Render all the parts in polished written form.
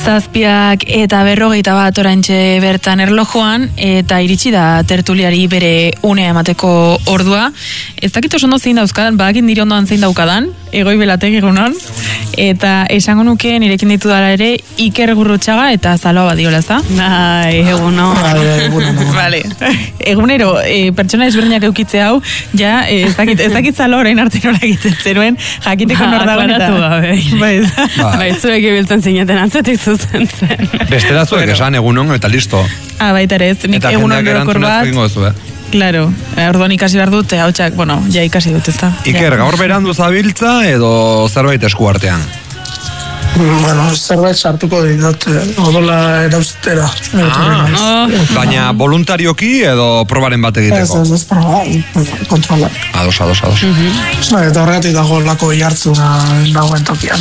7:40 oraintxe bertan erlojuan, eta iritsi da tertuliari bere unea emateko ordua. Ez dakit oso ondo zein dauzkadan, badakin nire ondoan zein daukadan, Egoi Belategi egunon, eta esango nuke nirekin ditu dara ere Iker Gurrutxaga eta Zaloa Badiola, ez da? Bai, egunon. Vale. Egunero, pertsona ezberdinak eukitze hau, ja, ez dakit Zaloa orain arte nola egiten zenuen, jakiteko nor dagoen eta... Bai, zuek ibiltzen zineten antzetik zuzen zen. Bestera zuek esan egunon eta listo. Baita ere ez, nik egunon berokor bat. Claro, orduan ikasi behar dut, hautsak, ja ikasi dut, ez da. Iker, gaur berandu zabiltza edo zerbait esku artean? Zerbait sartuko ditut, odola erauztera. Baina voluntarioki edo probaren bat egiteko? Ez, proba, kontrola. Ados. Eta horregatik dago lako jartzuna dagoen tokian.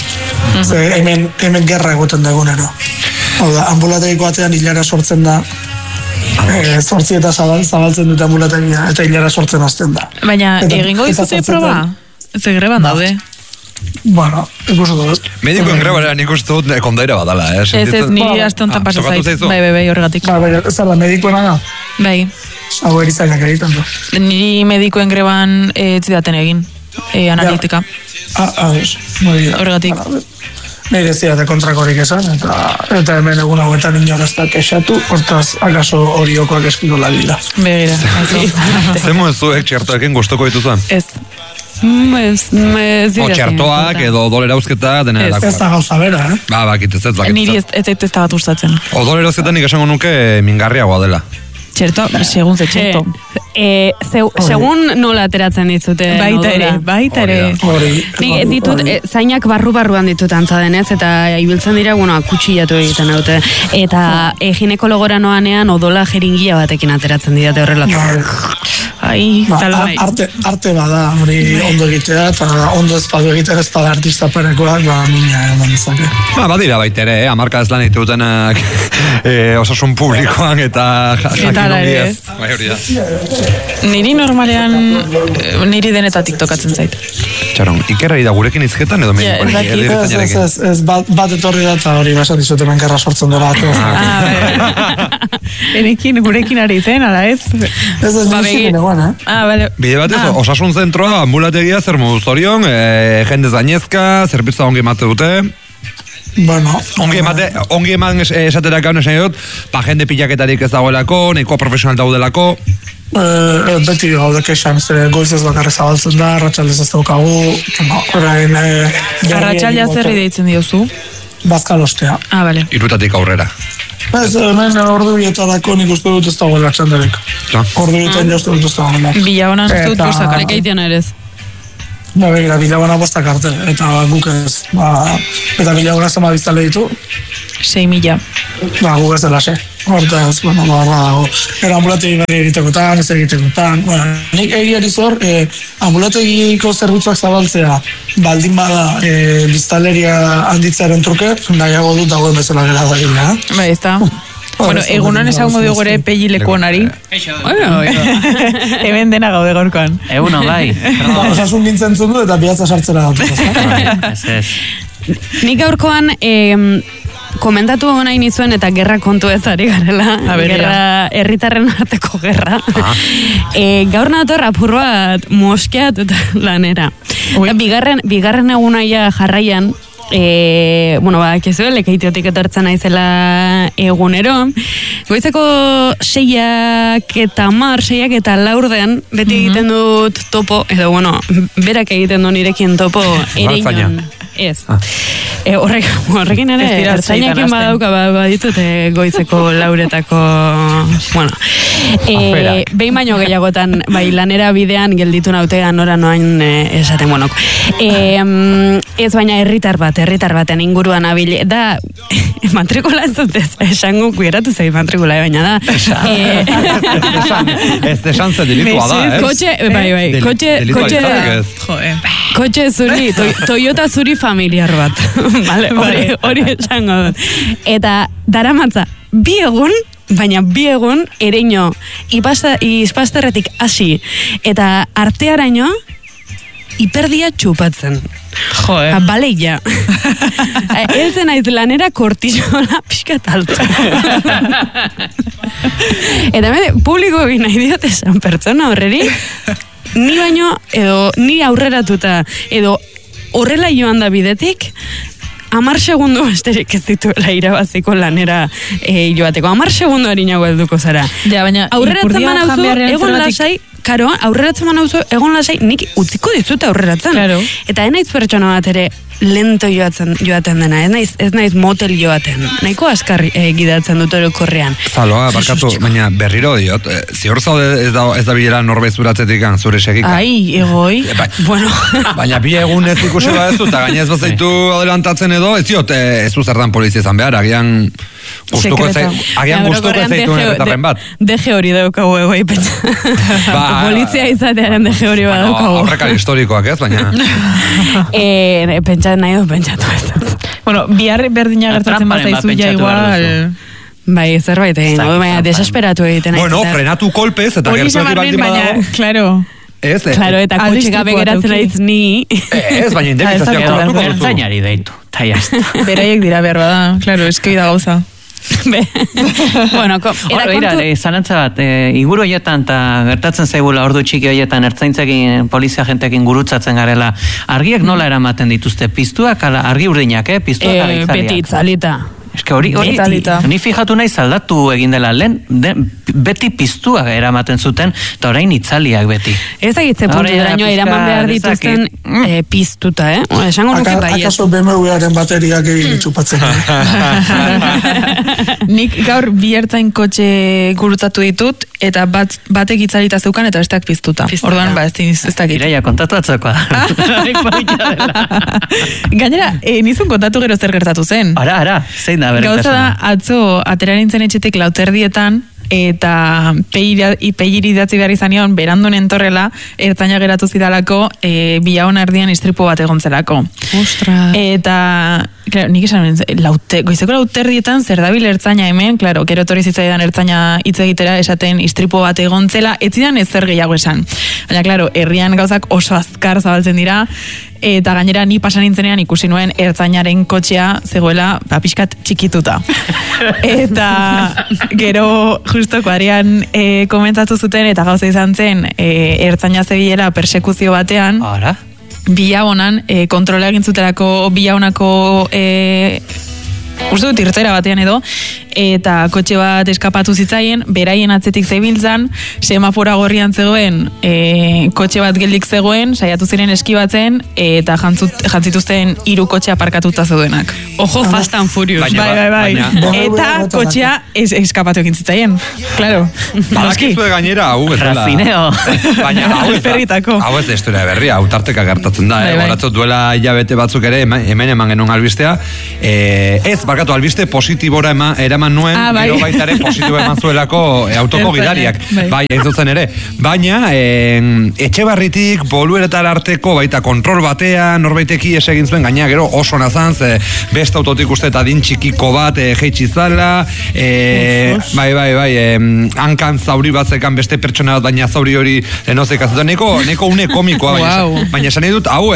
Hemen gerra egoten da egunero. Ambulategiko batean hilara sortzen da, 8 eta zabaltzen dute ambulategia, eta hilara sortzen hasten da. Baina egingo dizute proba? Ze greban daude? Ikustu dut. Medikoen grebarean ikustu dut kondaira badala, Ez, niri aste honetan pasa zait. Bai, horregatik. Ez da, medikoena da? Bai. Hau erizainak egiten du. Niri medikoen greban zidaten egin, analitika. Horregatik. Nire ziate kontrakorik esan, eta hemen egun hauetan inoraztak esatu, hortaz akaso horiokoak eskiko ladila. Begira. Zemuen zuek txertoekin gustoko dituzuen? Ez. Txertoak edo odol erauzketa dena edako. Ez da gauza bera, Bakitez. Niri ez da bat gustatzen. Odol erauzketa nik esango nuke mingarriagoa dela. Txerto, segun ze txerto. Segun nola ateratzen ditzute. Baita ere. Nik ditut, zainak barruan ditut antzadenez, eta ibiltzen dira, kutsillatu egiten dute. Eta ginekologora noanean odola jeringia batekin ateratzen didate horrelatu. Arte bada, hori ondo egitea, eta ondo ezpadu egitea ez bada artista perekoak, mina eman izake. Badira baita ere, amarka ez lan egite dutenak osasun publikoan eta jakin ongiez. Niri normalean, niri denetatik tokatzen zait. Txaron, Ikerrari da gurekin izketan edo medikoen? Ez, bat etorri da eta hori basan dizute menkarra sortzen dela. Gurekin ari zen, ala ez? Ez nire egoan, Bide bat ez, osasun zentroa, ambulategia, zer modu zorion, jendez gainezka, zerbitza ongi emate dute. Ongi eman esaterak gaun esan dut, jende pilaketarik ez dagoelako, nahikoa profesional daudelako. Beti gaudek esan, goizez bakarra zabaltzen da, arratsaldez ez daukagu. Arratsaldea zerri deitzen diozu? Bazkalostea. Bale. Irutatik aurrera. Ez, hemen ordu bietarako nik uste dut ez dagoela txanderik. Ordu bietan jauste dut ez dagoela. Bilagonan uste dut bostak alekeitean ere ez. Begira, bilagona bostak arte, eta guk ez. Eta bilagona zama biztale ditu? 6.000. Guk ez dela 6. Hortaz, dago. Ambulategi berri egitekotan, ez egitekotan. Nik egiari zor, ambulategiko zerbitzuak zabaltzea, baldin bada biztaleria handitzearen truke, nahiago dut dagoen bezala gela da gila. Bai, ez da. Egunon esango dugu ere pegileko onari. Hemen dena gaude gorkoan. Egunon, bai. Osasun gintzen zundu eta bihatza sartzera dut. Nik gaurkoan komentatu nahi nizuen eta gerra kontu ez ari garela. Herritarren arteko gerra. Gaur nator apur bat moskeat eta lanera. Bigarren egunaia jarraian, lekeitiotik etortzen naizela egunero. Goizeko 6 eta 10 beti egiten dut topo, edo berak egiten du nirekin topo ereinon. Ez. Horrekin ere, ertzainakin badauka baditut goizeko 4etako, behin baino gehiagotan, lanera bidean gelditu nautean nora noain esaten, ez baina herritar baten inguruan abil, da, matrikula ez dut esango, kuieratu zei matrikula, baina da. Ez desan ze delitua da, ez? Kotxe zuri, Toyota zuri familiar bat. Hori esango dut. Eta daramatza, 2 egun, baina 2 egun ereino izpasterretik hasi eta artearaino hiperdia txupatzen. Joder. Baleia. Eltzen aiz lanera kortisola pixkat alto. Eta publiko egin nahi diot esan pertsona horreri, ni baino, edo ni aurreratuta, edo horrela joan da bidetik, 10 segundu besterik ez dituela irabaziko lanera joateko. 10 segundu harinago helduko zara. Ja, baina aurreratzen manauzu, egon lasai, karo, aurreratzen manauzu, egon lasai, nik utziko dizut aurreratzen. Claro. Eta enaiz pertsona bat ere lento joaten dena, ez naiz motel joaten. Nahiko askarri gidatzen dut orokorrean. Zaloa, barkatu, baina berriro diot, zior zaude ez da bilera norbait zuratzetik zure segika. Ai, egoi. Bueno. Baina bi egun ez ikusi badezu, eta gaina ez bazaitu adelantatzen edo, ez diot, ez du zertan polizia izan behar, agian gustuko zaitu erretarren bat. Deje hori daukagu egoi, pentsa. Polizia izatearen deje hori bat daukagu. Aurrekari historikoak ez, baina... Pentsatu nahi dut, pentsatu ez. Bueno, bihar berdina gertatzen bat zaizu ja igual... Bai, zerbait egin, baina desesperatu egiten. Bueno, frenatu kolpez, eta gertuak baldin badago. Claro. Ez, claro, eta kotxe gabe geratzen aiz ni. Ez, baina indemnizazioa koratuko duzu. Zainari deitu, eta jazta. Beraiek dira behar bada, claro, eskei da gauza. Bueno, zalantza bat, inguru horietan eta gertatzen zaigula ordu txiki horietan ertzaintzekin, polizia jentekin gurutzatzen garela, argiak nola eramaten dituzte? Piztuak, argi urdinak, piztuak ala itzaliak? Beti itzalita. Eske hori, ni fijatu nahi zaldatu egin dela lehen, beti piztuak eramaten zuten, eta orain itzaliak beti. Ez agitze puntu daraino eraman behar dituzten piztuta, esango nuke baiet. Akaso BMW-aren bateriak egin txupatzen. Nik gaur bi ertzain kotxe gurutzatu ditut, eta batek itzalita zeukan, eta besteak piztuta. Orduan, ez dakit. Iraia, kontatu atzakoa. Gainera, nizun kontatu gero zer gertatu zen. Ara, zein da. Gauza da, atzo, aterarintzen etxetik lauterdietan, eta peiri idatzi behar izan nion, berandun entorrela, ertzaina geratu zidalako, bilaon ardian istripu bat egontzelako. Ostra. Eta, claro, nik esan, goizeko lauterdietan, zer dabil ertzaina hemen, claro, gero etorri zitzaidan ertzaina hitz egitera, esaten istripu bat egontzela, ez zidan ez zer gehiago esan. Baina, claro, herrian gauzak oso azkar zabaltzen dira, eta gainera ni pasan nintzenean ikusi nuen ertzainaren kotxea zegoela pixkat txikituta. Eta gero justo kuadrian komentatu zuten eta gauza izan zen ertzaina zebilela persekuzio batean. Ara? Bilaonan, kontrola egin zutelako bilaonako uste dut irtera batean edo, eta kotxe bat eskapatu zitzaien, beraien atzetik zebiltzan, semafora gorrian zegoen, kotxe bat geldik zegoen, saiatu ziren eskibatzen, eta jantzituzten 3 kotxe aparkatuta zeudenak. Ojo, Fast and Furious. Bai. Eta kotxea eskapatu egin zitzaien. Claro. Badakizue gainera, hau bezala. Razineo. Baina hau ez da historia berria, hau tarteka gertatzen da. Horatzot duela hilabete batzuk ere, hemen eman genuen albistea, ez, barkatu, albiste positibora eraman nuen, gero baitare positibo eman zuelako autoko gidariak. Bai, ez dutzen ere. Baina, Etxebarritik, Bolueretar arteko, baita kontrol batean, norbaiteki esegin zuen, gaina gero oso nazan, beste autotik uste eta din txikiko bat jeitsi zala, bai, hankan zauri batzekan beste pertsona bat, baina zauri hori lenozek azutan, neko une komikoa, baina esan nahi dut, hau,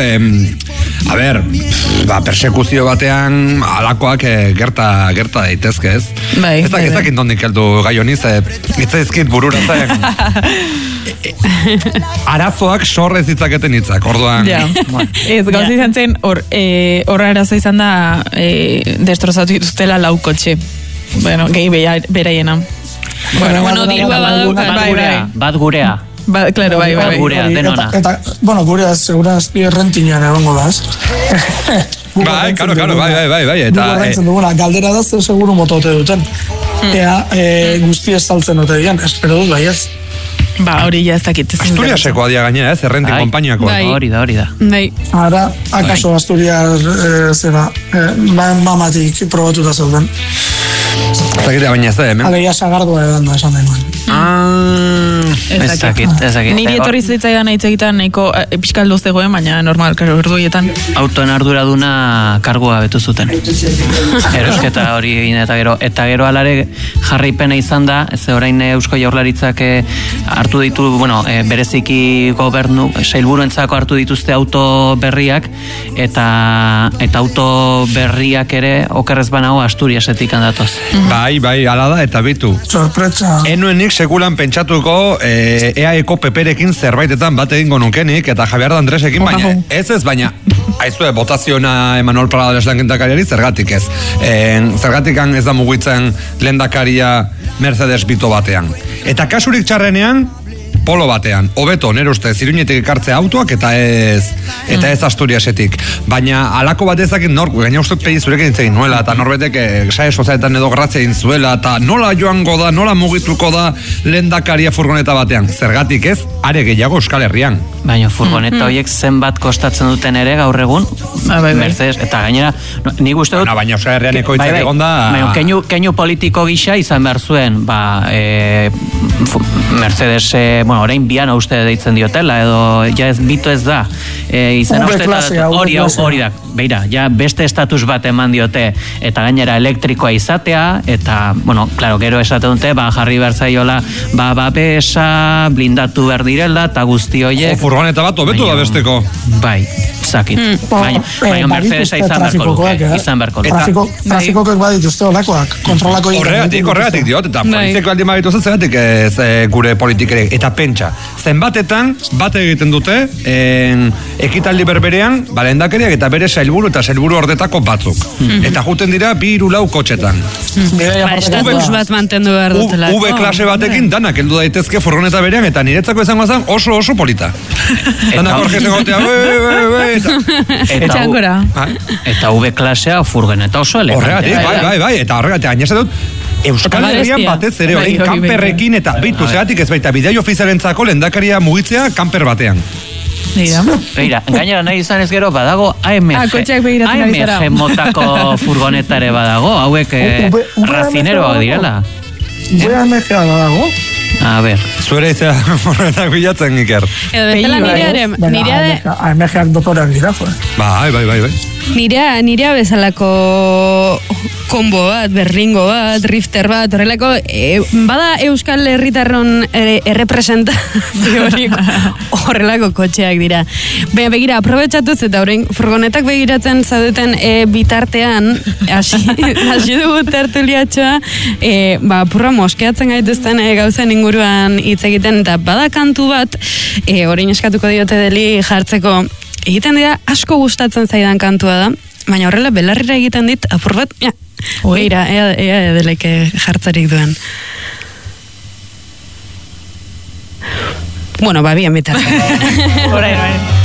persekuzio batean alakoak gerta daitezke, ez? Bai. Ez dakit nondik heldu gai honi, itzaizkit burura zain. Arazoak sorrez ditzaketen hitzak, orduan. Ja. Ez, gauza izan zen, horra arazo izan da destrozatu dituztela 4 kotxe. Bueno, gehi beraiena. Bueno, dirua bat gurea. Claro, bai. Gurea, denona. Eta, bueno, gurea, segurazki errentinean egongo da, ez? Bai, bai. Eta galdera da zer seguru motote duten. Ea, guzti ez saltzen ote dian, espero dut, bai ez. Ba, hori ja ez dakit. Asturiaseko adia gainera, ez? Errentin konpainiako. Hori da. Bai. Ara, akaso Asturias, mamatik probatuta zeuden. Ez dakit, baina ez da, hemen. Ageia sagardua edan da, esan denuen. Ezakit. Niri etorri zitzaidan hitz egiten nahiko piskaldo zegoen, baina normal, karo, orduietan. Autoen arduraduna kargua betu zuten. Erosketa hori egin eta gero alare jarraipena izan da, ez orain Eusko Jaurlaritzak hartu ditu, bereziki gobernu, sailburuentzako hartu dituzte auto berriak, eta auto berriak ere okerrez banago Asturiasetik handatoz. Bai, ala da, eta bitu. Sorpresa. Enuenik sekulan pentsatuko EAeko peperekin zerbaitetan bat egingo nukenik, eta Javier Andresekin, baina baina aizue, botaziona Emanuel Pradales lehendakariari zergatik ez. Zergatik ez da mugitzen lehendakaria Mercedes bito batean. Eta kasurik txarrenean, polo batean, hobeto, nire uste, Iruñetik ekartzea autoak eta ez Asturiasetik. Baina alako bat ezakit gaina uste pegi zurekin itzegin nuela, eta norbetek saia sozialetan edo gratzea intzuela, eta nola joango da, nola mugituko da lehendakaria furgoneta batean. Zergatik ez, are gehiago Euskal Herrian. Baina furgoneta horiek zenbat kostatzen duten ere gaur egun, Mercedes, eta gainera, nik uste dut... Baina Euskal Herrian ekoitzak egon da... Keinu politiko gisa izan behar zuen, Mercedes, orain biana uste deitzen diotela, edo ja ez bito ez da, izan uste hori da, beira, ja beste estatus bat eman diote, eta gainera elektrikoa izatea, eta, claro, gero esate dute, jarri behar zaiola, babesa, blindatu behar direla, eta guzti horiek... Furgoneta bat, hobetu da besteko. Bai, zakit. Baina Mercedesa izan beharko luke. Trafikokek badituzte olakoak, kontrolako... Horregatik diot, eta politiko aldi magituz zeratik ez gure politikerek. Eta pentsa, zenbatetan bat egiten dute ekitaldi berberean, lehendakariak eta bere sailburu eta sailburu ordetako batzuk. Eta juten dira 2-4 kotxetan. Estatus bat mantendu behar dutela. V klase batekin danak heldu daitezke furgoneta berean, eta niretzako izango zen oso polita. Danak horke zegotea, eta V klasea furgoneta oso elegante. Bai, eta horregatik, ainazen dut, Euskal Herrian batez ere hori kanperrekin eta bitu zeratik ez baita bidai ofizialentzako lehendakaria mugitzea kanper batean. Beira, gainera nahi izan ez gero badago AMG motako furgonetare badago, hauek razineroak direla. AMG badago? A ber. Zuere izan furgonetak bilatzen Iker. Edo bestela AMG-ak dotoreak dira, Bai. Nirea bezalako kombo bat, berlingo bat, rifter bat, horrelako, bada Euskal Herritarron errepresentaziorik horrelako kotxeak dira. Baina begira, aprobetxatuz eta horrein furgonetak begiratzen zaudeten bitartean, hasi dugu tertuliatxoa, purra moskeatzen gaituzten gauzen inguruan hitz egiten, eta bada kantu bat, horrein eskatuko diote deli jartzeko, egiten dira asko gustatzen zaidan kantua da, baina horrela belarrira egiten dit, apur bat, beira, ea edeleke jartzarik duen. Bueno, bien bitartean. Orain.